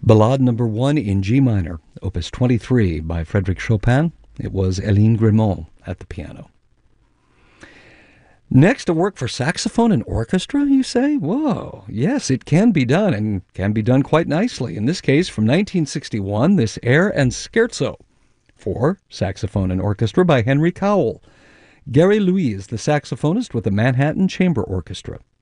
Ballade number 1 in G minor, opus 23 by Frédéric Chopin. It was Eline Grimont at the piano. Next, a work for saxophone and orchestra, you say? Whoa, yes, it can be done, and can be done quite nicely. In this case, from 1961, this Air and Scherzo for saxophone and orchestra by Henry Cowell. Gary Louise, the saxophonist with the Manhattan Chamber Orchestra.